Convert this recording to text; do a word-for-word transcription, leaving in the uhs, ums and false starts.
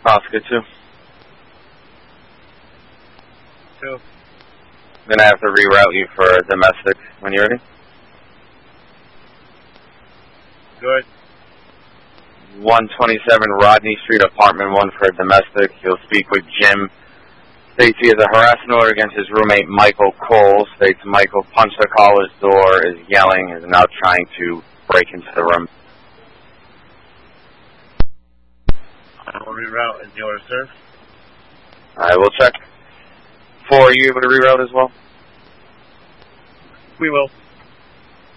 Oscar two. Two. I'm going to have to reroute you for domestic when you're ready. Good. one twenty-seven Rodney Street, apartment one for domestic. You'll speak with Jim. States he has a harassment order against his roommate, Michael Cole. States Michael punched the caller's door, is yelling, is now trying to break into the room. I will reroute. Is the order served? I will check. Four, are you able to reroute as well? We will.